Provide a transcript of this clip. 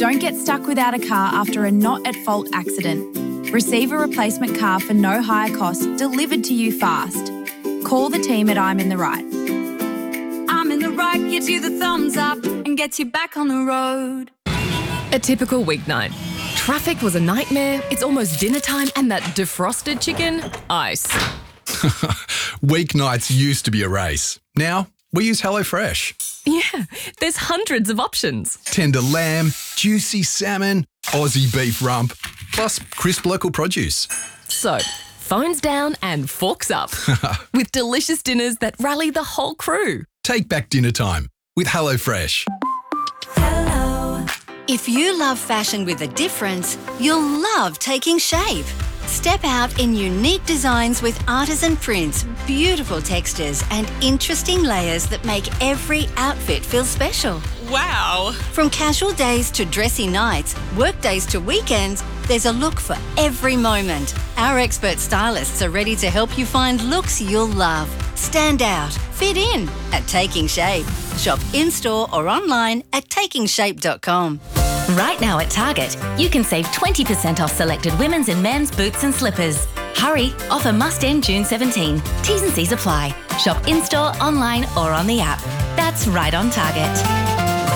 Don't get stuck without a car after a not-at-fault accident. Receive a replacement car for no higher cost delivered to you fast. Call the team at I'm in the Right. I'm in the Right gives you the thumbs up and gets you back on the road. A typical weeknight. Traffic was a nightmare, it's almost dinner time, and that defrosted chicken, ice. Weeknights used to be a race. Now, we use HelloFresh. Yeah, there's hundreds of options. Tender lamb, juicy salmon, Aussie beef rump, plus crisp local produce. So, phones down and forks up. With delicious dinners that rally the whole crew. Take back dinner time with HelloFresh. If you love fashion with a difference, you'll love Taking Shape. Step out in unique designs with artisan prints, beautiful textures and interesting layers that make every outfit feel special. Wow! From casual days to dressy nights, work days to weekends, there's a look for every moment. Our expert stylists are ready to help you find looks you'll love. Stand out, fit in at Taking Shape. Shop in-store or online at takingshape.com. Right now at Target, you can save 20% off selected women's and men's boots and slippers. Hurry, offer must end June 17. T's and C's apply. Shop in-store, online or on the app. That's right on Target.